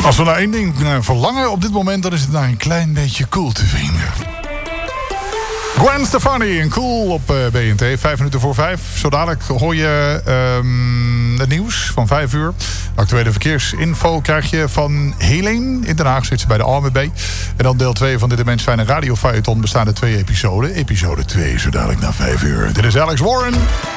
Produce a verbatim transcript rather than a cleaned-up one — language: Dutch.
Als we naar één ding verlangen op dit moment, dan is het naar een klein beetje cool te vinden. Gwen Stefani en Cool op uh, B N T. Vijf minuten voor vijf. Zo dadelijk hoor je um, het nieuws van vijf uur. De actuele verkeersinfo krijg je van Helene. In Den Haag zit ze bij de A N W B. En dan deel twee van de Demens Fijne Radio Feuilleton bestaan er twee episoden. Episode twee zo dadelijk na vijf uur. Dit is Alex Warren.